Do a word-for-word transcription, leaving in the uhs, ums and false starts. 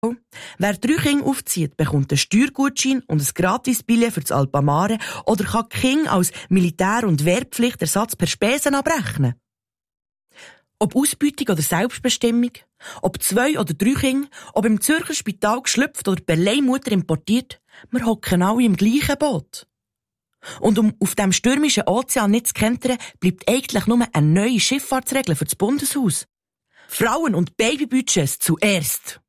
Wer drei Kinder aufzieht, bekommt einen Steuergutschein und ein Gratis-Billett für das Alpamare oder kann die Kinder als Militär- und Wehrpflichtersatz per Spesen abrechnen. Ob Ausbeutung oder Selbstbestimmung, ob zwei oder drei Kinder, ob im Zürcher Spital geschlüpft oder per Leihmutter importiert, wir hocken alle im gleichen Boot. Und um auf dem stürmischen Ozean nicht zu kentern, bleibt eigentlich nur eine neue Schifffahrtsregel für das Bundeshaus. Frauen- und Babybudgets zuerst.